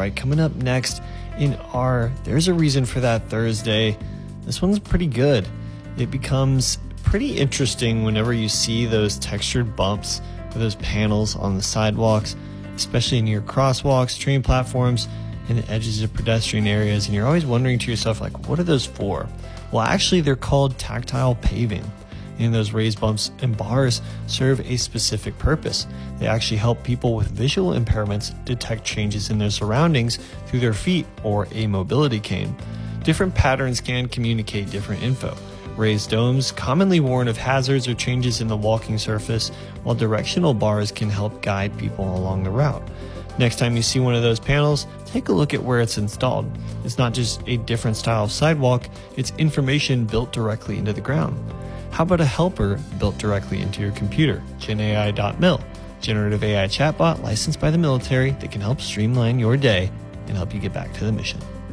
right, coming up next in our There's a Reason for That Thursday, this one's pretty good. It becomes pretty interesting whenever you see those textured bumps or those panels on the sidewalks, especially near crosswalks, train platforms, and the edges of pedestrian areas, and you're always wondering to yourself, like, what are those for? Well, actually, they're called tactile paving. And those raised bumps and bars serve a specific purpose. They actually help people with visual impairments detect changes in their surroundings through their feet or a mobility cane. Different patterns can communicate different info. Raised domes commonly warn of hazards or changes in the walking surface, while directional bars can help guide people along the route. Next time you see one of those panels, take a look at where it's installed. It's not just a different style of sidewalk, it's information built directly into the ground. How about a helper built directly into your computer? GenAI.mil, generative AI chatbot licensed by the military that can help streamline your day and help you get back to the mission.